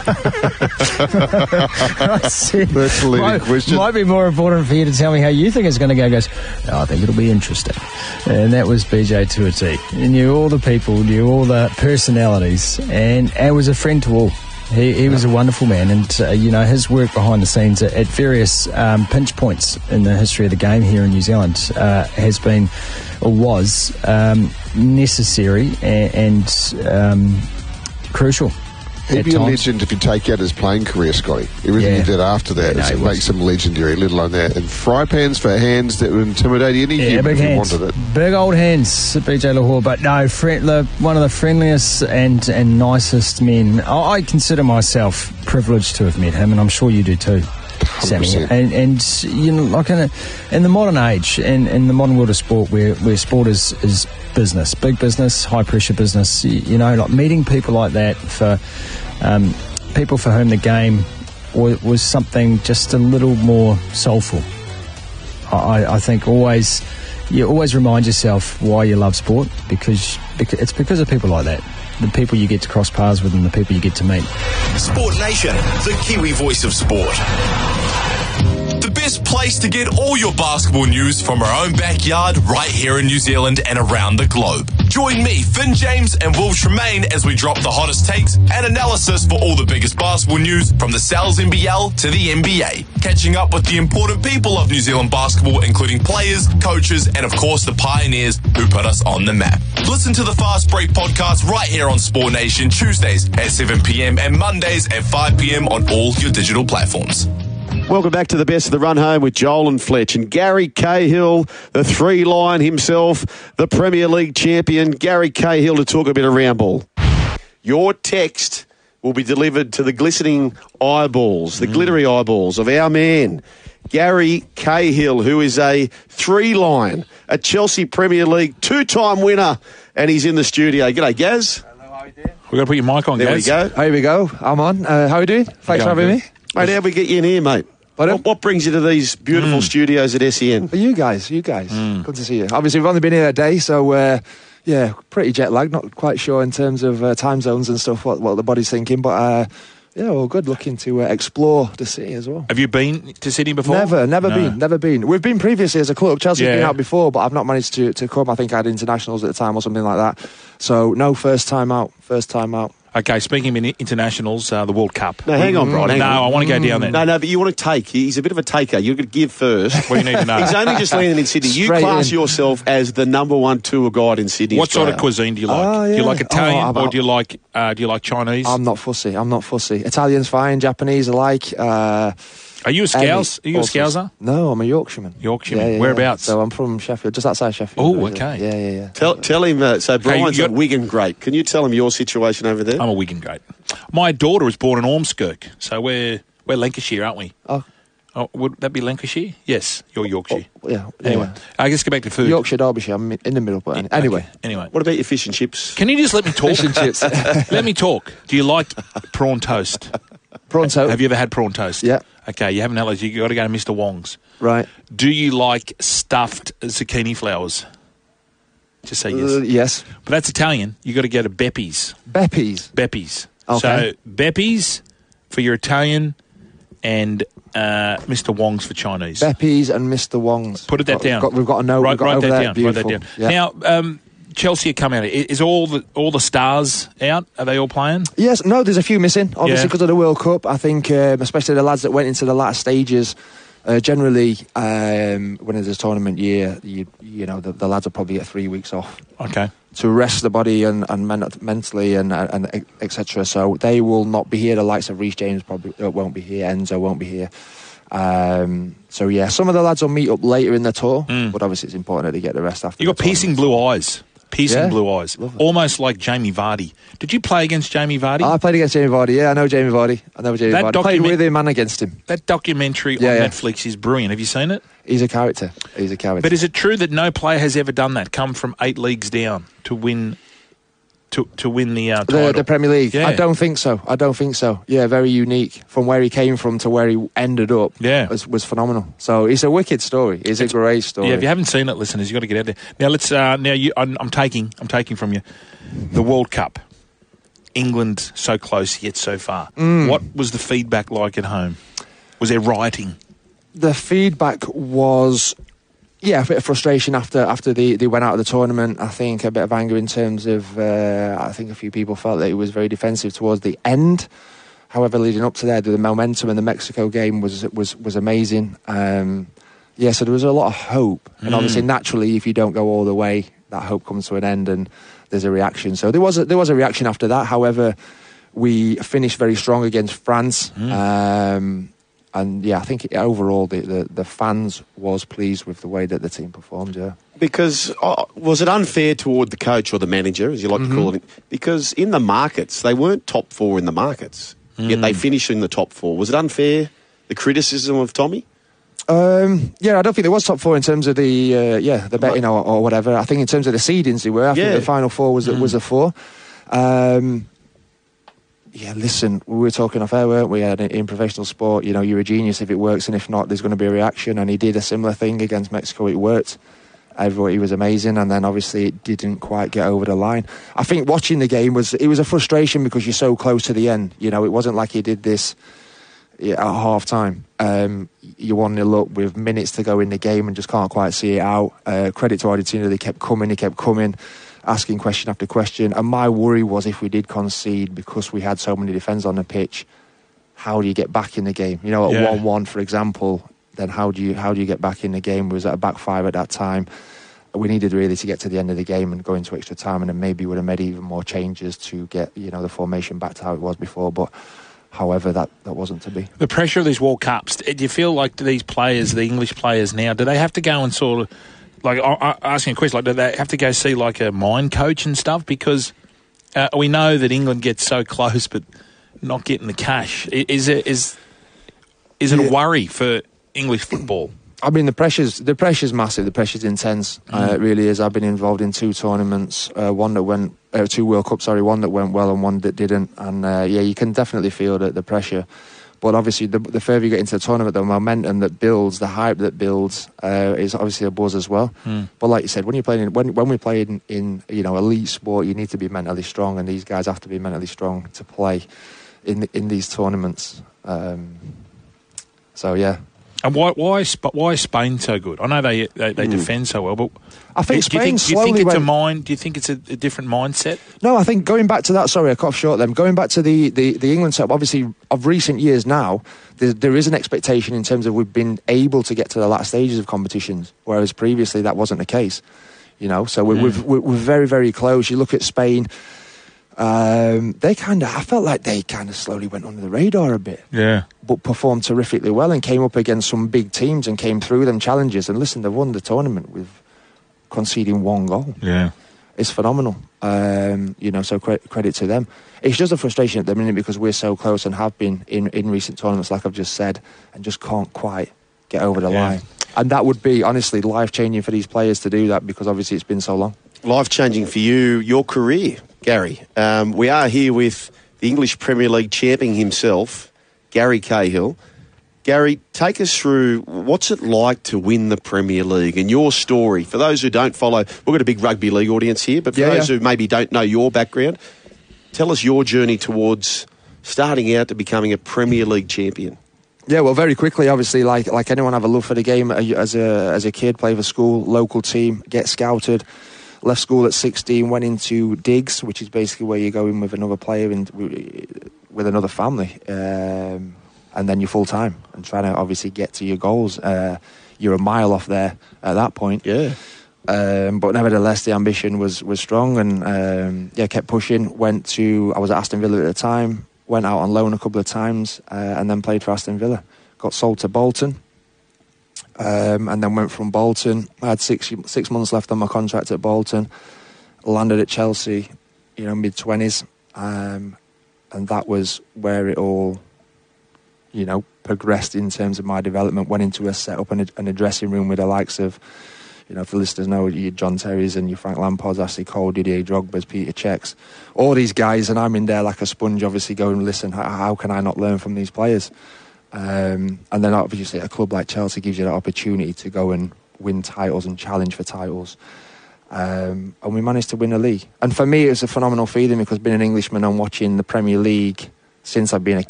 I said, That's a leading question. Might be more important for you to tell me how you think it's going to go. He goes, I think it'll be interesting. And that was BJ to a T. He knew all the people, knew all the personalities, and was a friend to all. He was a wonderful man, and his work behind the scenes at various pinch points in the history of the game here in New Zealand has been, or was, necessary and crucial. He'd be a legend if you take out his playing career, Scotty. Everything he did after that makes him legendary, let alone that. And fry pans for hands that would intimidate any human if he wanted it. Big old hands, BJ Lahore. But no, one of the friendliest and nicest men. I consider myself privileged to have met him, and I'm sure you do too, Sammy. And like in the modern age, and in the modern world of sport, where sport is business, big business, high pressure business, like meeting people like that, for people for whom the game was something just a little more soulful. I think you always remind yourself why you love sport, because it's because of people like that. The people you get to cross paths with and the people you get to meet. Sport Nation, the Kiwi voice of sport. The best place to get all your basketball news from our own backyard right here in New Zealand and around the globe. Join me, Finn James and Will Tremaine as we drop the hottest takes and analysis for all the biggest basketball news from the Sal's NBL to the NBA. Catching up with the important people of New Zealand basketball, including players, coaches, and of course the pioneers who put us on the map. Listen to the Fast Break podcast right here on Sport Nation, Tuesdays at 7 p.m. and Mondays at 5 p.m. on all your digital platforms. Welcome back to the best of the run home with Joel and Fletch. And Gary Cahill, the three-line himself, the Premier League champion, Gary Cahill, to talk a bit of round ball. Your text will be delivered to the glistening eyeballs, the glittery eyeballs of our man, Gary Cahill, who is a three-line, a Chelsea Premier League two-time winner, and he's in the studio. G'day, Gaz. Hello, how are you doing? We've got to put your mic on, Gaz. There we go. Here we go. I'm on. How are you doing? Thanks for having me. Mate, how'd we get you in here, mate? What brings you to these beautiful studios at SEN? You guys. Good to see you. Obviously, we've only been here a day, so pretty jet lagged. Not quite sure in terms of time zones and stuff what the body's thinking, but well, good. Looking to explore the city as well. Have you been to Sydney before? Never been. We've been previously as a club. Chelsea's been out before, but I've not managed to come. I think I had internationals at the time or something like that. So no, first time out. Okay, speaking of internationals, the World Cup. No, hang on, Brian. I want to go down there. No, but you want to take. He's a bit of a taker. You're going to give first. What do you need to know? He's only just landed in Sydney. You class yourself as the number one tour guide in Sydney. What sort of cuisine do you like? Do you like Italian or do you like Chinese? I'm not fussy. Italian's fine. Japanese I like. Are you a Scouse? Are you a Scouser? No, I'm a Yorkshireman. Yeah. Whereabouts? So I'm from Sheffield, just outside Sheffield. Oh, okay. Yeah. Tell him, so Brian's a Wigan great. Can you tell him your situation over there? I'm a Wigan great. My daughter was born in Ormskirk, so we're Lancashire, aren't we? Oh, would that be Lancashire? Yes, you're Yorkshire. Anyway, I guess go back to food. Yorkshire, Derbyshire, I'm in the middle, but anyway. Anyway. What about your fish and chips? Can you just let me talk? Fish and chips. Let me talk. Do you like prawn toast? Prawn toast? Have you ever had prawn toast? Yeah. Okay, you haven't had those. You've got to go to Mr. Wong's. Right. Do you like stuffed zucchini flowers? Just say yes. Yes. But that's Italian. You've got to go to Beppy's. Beppy's. Okay. So Beppy's for your Italian and Mr. Wong's for Chinese. Beppy's and Mr. Wong's. Put that down. We've got to know. Write that down. Yeah. Now, Chelsea are coming out. Is all the stars out? Are they all playing? Yes. No, there's a few missing, obviously, because of the World Cup. I think, especially the lads that went into the latter stages. Generally, when it's a tournament year, the lads will probably get 3 weeks off. Okay. To rest the body and mentally and etc. So they will not be here. The likes of Reece James probably won't be here. Enzo won't be here. So yeah, some of the lads will meet up later in the tour, but obviously it's important that they get the rest after. You got piercing blue eyes. Blue eyes. Almost like Jamie Vardy. Did you play against Jamie Vardy? I played against Jamie Vardy, I know Jamie Vardy. I played with him and against him. That documentary on Netflix is brilliant. Have you seen it? He's a character. But is it true that no player has ever done that, come from 8 leagues down to win to win the title? The Premier League? Yeah. I don't think so. Yeah, very unique. From where he came from to where he ended up was phenomenal. So it's a wicked story. It's a great story. Yeah, if you haven't seen it, listeners, you've got to get out there. Now, let's. I'm taking from you the World Cup. England so close yet so far. What was the feedback like at home? Was there rioting? The feedback was, a bit of frustration after they went out of the tournament. I think a bit of anger in terms of, I think a few people felt that it was very defensive towards the end. However, leading up to there, the momentum in the Mexico game was amazing. So there was a lot of hope. And obviously, naturally, if you don't go all the way, that hope comes to an end and there's a reaction. So there was a reaction after that. However, we finished very strong against France. I think overall the fans was pleased with the way that the team performed, Because was it unfair toward the coach or the manager, as you like to call it? Because in the markets, they weren't top 4 in the markets, yet they finished in the top 4. Was it unfair, the criticism of Tommy? I don't think there was top 4 in terms of the betting or whatever. I think in terms of the seedings they were. I think the final 4 was a 4. Listen, we were talking off air, weren't we? In professional sport, you're a genius if it works, and if not, there's going to be a reaction. And he did a similar thing against Mexico. It worked. Everybody was amazing, and then obviously it didn't quite get over the line. I think watching the game was a frustration because you're so close to the end. It wasn't like he did this at half time. You 1-0 up with minutes to go in the game and just can't quite see it out. Credit to Argentina, they kept coming, asking question after question. And my worry was if we did concede, because we had so many defenders on the pitch, how do you get back in the game? At 1-1, for example, then how do you get back in the game? We was at a back 5 at that time. We needed really to get to the end of the game and go into extra time, and then maybe would have made even more changes to get the formation back to how it was before. But however, that wasn't to be. The pressure of these World Cups, do you feel like these players, the English players now, do they have to go and sort of, like, asking a question, like, do they have to go see like a mind coach and stuff? Because we know that England gets so close but not getting the cash. Is it a worry for English football? I mean, the pressure's massive. The pressure's intense. It really is. I've been involved in 2 tournaments, 2 World Cups, one that went well and one that didn't. And you can definitely feel the pressure. But obviously, the further you get into the tournament, the momentum that builds, the hype that builds, is obviously a buzz as well. But like you said, when we play in elite sport, you need to be mentally strong, and these guys have to be mentally strong to play in these tournaments. And why is Spain so good? I know they defend so well, but I think Spain do you think it's a different mindset? No, I think going back to that. Sorry, I cut off short. Then going back to the England setup. Obviously, of recent years now, there is an expectation in terms of we've been able to get to the latter stages of competitions, whereas previously that wasn't the case. So we're very, very close. You look at Spain. I felt like they kind of slowly went under the radar a bit. Yeah. But performed terrifically well and came up against some big teams and came through them challenges. And listen, they've won the tournament with conceding 1 goal. Yeah. It's phenomenal. So credit to them. It's just a frustration at the minute because we're so close and have been in recent tournaments, like I've just said, and just can't quite get over the line. And that would be, honestly, life-changing for these players to do that because obviously it's been so long. Life-changing for you, your career, Gary. We are here with the English Premier League champion himself, Gary Cahill. Gary, take us through what's it like to win the Premier League and your story. For those who don't follow, we've got a big rugby league audience here, but for those who maybe don't know your background, tell us your journey towards starting out to becoming a Premier League champion. Yeah, well, very quickly, obviously, like anyone, have a love for the game as a kid, play for school, local team, get scouted. Left school at 16, went into digs, which is basically where you go in with another player with another family, and then you're full time and trying to obviously get to your goals. You're a mile off there at that point. Yeah. But nevertheless, the ambition was strong, and kept pushing. I was at Aston Villa at the time. Went out on loan a couple of times, and then played for Aston Villa. Got sold to Bolton. And then went from Bolton. I had 6 months left on my contract at Bolton. Landed at Chelsea, mid-20s. And that was where it all, progressed in terms of my development. Went into a setup and a dressing room with the likes of, if the listeners know, your John Terry's and your Frank Lampards, Ashley Cole, Didier Drogba's, Peter Cech's. All these guys, and I'm in there like a sponge, obviously going, listen, how can I not learn from these players? And then obviously a club like Chelsea gives you that opportunity to go and win titles and challenge for titles. and we managed to win a league. And for me, it was a phenomenal feeling because being an Englishman and watching the Premier League since I've been a